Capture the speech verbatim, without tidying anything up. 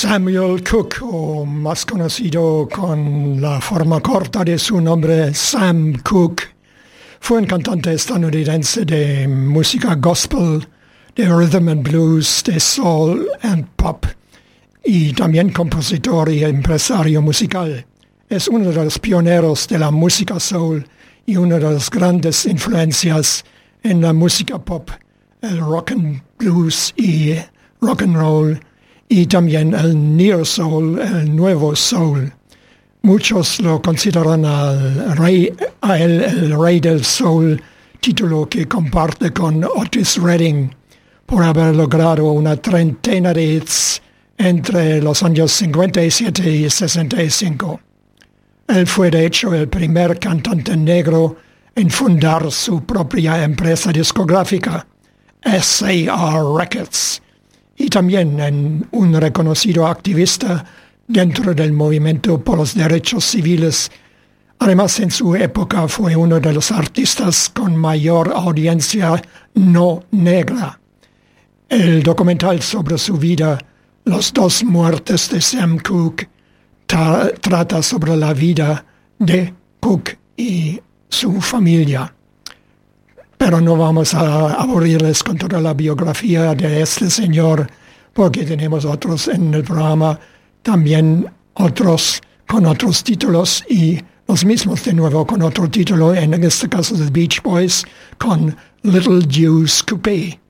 Samuel Cooke, o más conocido con la forma corta de su nombre, Sam Cooke, fue un cantante estadounidense de música gospel, de rhythm and blues, de soul and pop, y también compositor y empresario musical. Es uno de los pioneros de la música soul y una de las grandes influencias en la música pop, el rock and blues y rock and roll, y también el neo soul, el nuevo soul. Muchos lo consideran al rey, a él el rey del soul, título que comparte con Otis Redding por haber logrado una treintena de hits entre los años cincuenta y siete y sesenta y cinco. Él fue de hecho el primer cantante negro en fundar su propia empresa discográfica, S A R Records, y también en un reconocido activista dentro del movimiento por los derechos civiles. Además, en su época fue uno de los artistas con mayor audiencia no negra. El documental sobre su vida, Las dos muertes de Sam Cooke, tra- trata sobre la vida de Cooke y su familia. Pero no vamos a aburrirles con toda la biografía de este señor, porque tenemos otros en el programa, también otros con otros títulos y los mismos de nuevo con otro título, en este caso de Beach Boys, con Little Deuce Coupe.